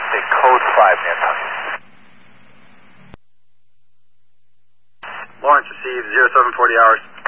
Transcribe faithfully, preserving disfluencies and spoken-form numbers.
update code five, Nantucket. Lawrence received zero seven forty hours.